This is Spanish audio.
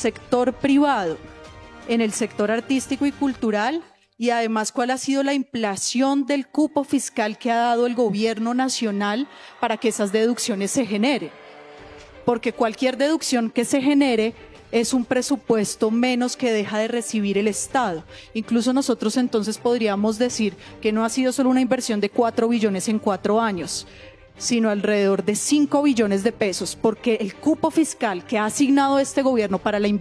sector privado, en el sector artístico y cultural, y además cuál ha sido la inflación del cupo fiscal que ha dado el gobierno nacional para que esas deducciones se generen. Porque cualquier deducción que se genere es un presupuesto menos que deja de recibir el Estado. Incluso nosotros entonces podríamos decir que no ha sido solo una inversión de 4 billones en 4 años, sino alrededor de 5 billones de pesos, porque el cupo fiscal que ha asignado este gobierno para la inversión